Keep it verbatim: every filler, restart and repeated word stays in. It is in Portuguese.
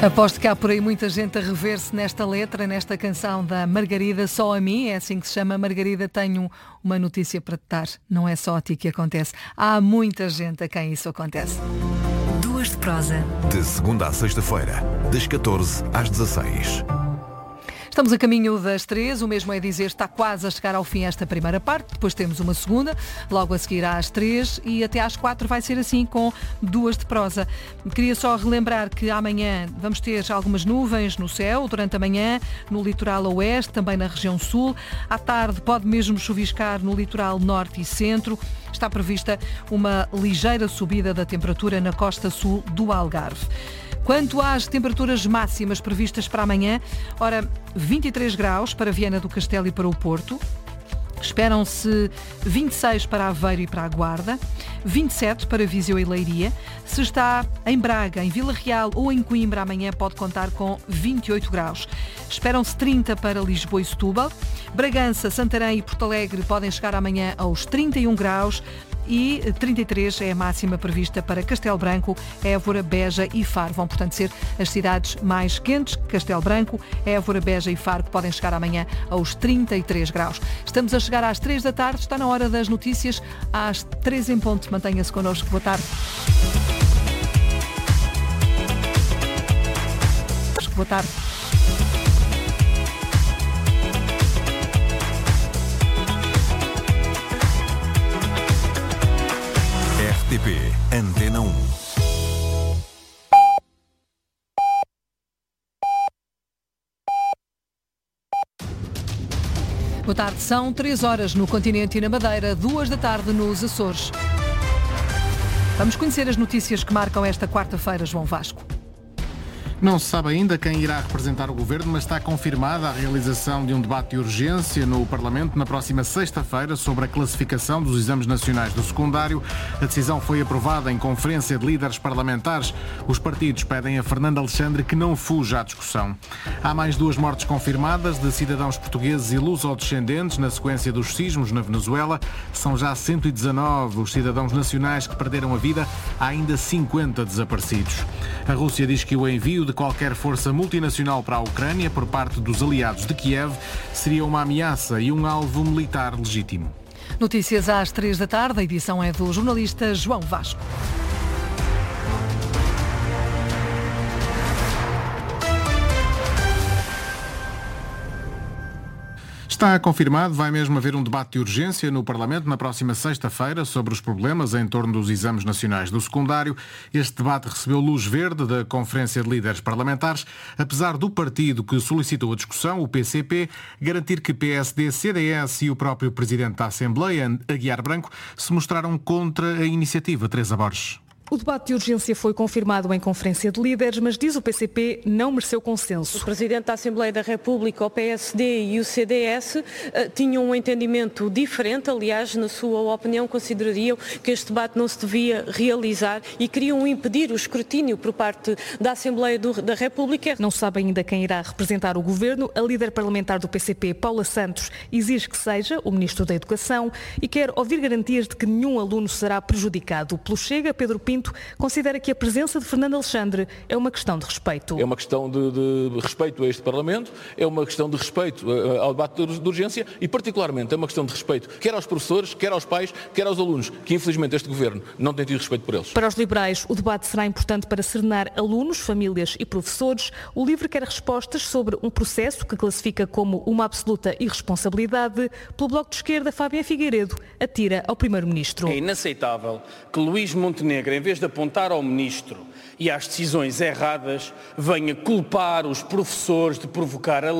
Aposto que há por aí muita gente a rever-se nesta letra, nesta canção da Margarida, Só a Mim, é assim que se chama. Margarida, tenho uma notícia para te dar, não é só a ti que acontece. Há muita gente a quem isso acontece. Duas de prosa. De segunda à sexta-feira, das catorze às dezasseis. Estamos a caminho das três, o mesmo é dizer, está quase a chegar ao fim esta primeira parte, depois temos uma segunda, logo a seguir às três e até às quatro vai ser assim com duas de prosa. Queria só relembrar que amanhã vamos ter algumas nuvens no céu, durante a manhã, no litoral oeste, também na região sul. À tarde pode mesmo chuviscar no litoral norte e centro. Está prevista uma ligeira subida da temperatura na costa sul do Algarve. Quanto às temperaturas máximas previstas para amanhã, ora, vinte e três graus para Viana do Castelo e para o Porto. Esperam-se vinte e seis para Aveiro e para a Guarda, vinte e sete para Viseu e Leiria. Se está em Braga, em Vila Real ou em Coimbra, amanhã pode contar com vinte e oito graus. Esperam-se trinta para Lisboa e Setúbal. Bragança, Santarém e Porto Alegre podem chegar amanhã aos trinta e um graus. E trinta e três é a máxima prevista para Castelo Branco, Évora, Beja e Faro. Vão, portanto, ser as cidades mais quentes. Castelo Branco, Évora, Beja e Faro, que podem chegar amanhã aos trinta e três graus. Estamos a chegar às três da tarde, está na hora das notícias, às três em ponto. Mantenha-se connosco. Boa tarde. Boa tarde. R T P Antena um. Boa tarde, são três horas no continente e na Madeira, duas da tarde nos Açores. Vamos conhecer as notícias que marcam esta quarta-feira, João Vasco. Não se sabe ainda quem irá representar o Governo, mas está confirmada a realização de um debate de urgência no Parlamento na próxima sexta-feira sobre a classificação dos exames nacionais do secundário. A decisão foi aprovada em conferência de líderes parlamentares. Os partidos pedem a Fernando Alexandre que não fuja à discussão. Há mais duas mortes confirmadas de cidadãos portugueses e luso-descendentes na sequência dos sismos na Venezuela. São já cento e dezanove os cidadãos nacionais que perderam a vida. Há ainda cinquenta desaparecidos. A Rússia diz que o envio de qualquer força multinacional para a Ucrânia por parte dos aliados de Kiev seria uma ameaça e um alvo militar legítimo. Notícias às três da tarde, a edição é do jornalista João Vasco. Está confirmado, vai mesmo haver um debate de urgência no Parlamento na próxima sexta-feira sobre os problemas em torno dos exames nacionais do secundário. Este debate recebeu luz verde da Conferência de Líderes Parlamentares, apesar do partido que solicitou a discussão, o P C P, garantir que P S D, C D S e o próprio Presidente da Assembleia, Aguiar Branco, se mostraram contra a iniciativa. Teresa Borges. O debate de urgência foi confirmado em conferência de líderes, mas diz o P C P não mereceu consenso. O Presidente da Assembleia da República, o P S D e o C D S tinham um entendimento diferente. Aliás, na sua opinião, considerariam que este debate não se devia realizar e queriam impedir o escrutínio por parte da Assembleia do, da República. Não se sabe ainda quem irá representar o Governo. A líder parlamentar do P C P, Paula Santos, exige que seja o Ministro da Educação e quer ouvir garantias de que nenhum aluno será prejudicado. Pelo Chega, Pedro Pinto considera que a presença de Fernando Alexandre é uma questão de respeito. É uma questão de, de respeito a este Parlamento, é uma questão de respeito ao debate de urgência e, particularmente, é uma questão de respeito quer aos professores, quer aos pais, quer aos alunos, que infelizmente este Governo não tem tido respeito por eles. Para os liberais, o debate será importante para serenar alunos, famílias e professores. O LIVRE quer respostas sobre um processo que classifica como uma absoluta irresponsabilidade. Pelo Bloco de Esquerda, Fábio Figueiredo atira ao Primeiro-Ministro. É inaceitável que Luís Montenegro, em vez de apontar ao Ministro e às decisões erradas, venha culpar os professores de provocar a